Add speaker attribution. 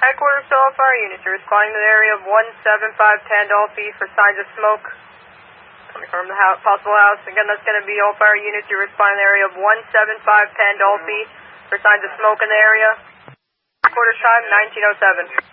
Speaker 1: Headquarters to all fire units. You're responding to the area of 175 Pandolfi for signs of smoke coming from the possible house. Again, that's going to be all fire units. You're responding to the area of 175 Pandolfi for signs of smoke in the area. Headquarters time 1907.